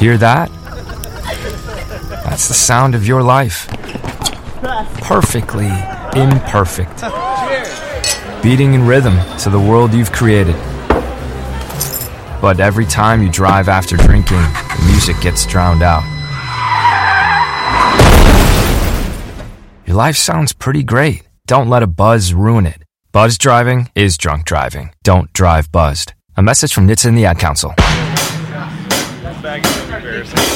Hear that? That's the sound of your life. Perfectly imperfect. Beating in rhythm to the world you've created. But every time you drive after drinking, the music gets drowned out. Your life sounds pretty great. Don't let a buzz ruin it. Buzz driving is drunk driving. Don't drive buzzed. A message from NHTSA and the Ad Council. That bag is embarrassing.